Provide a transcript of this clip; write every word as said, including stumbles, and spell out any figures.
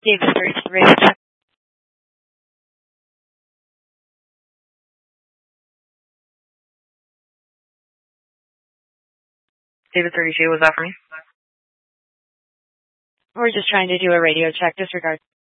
David thirty-two radio check. David thirty-two, was that for me? We're just trying to do a radio check. Disregard.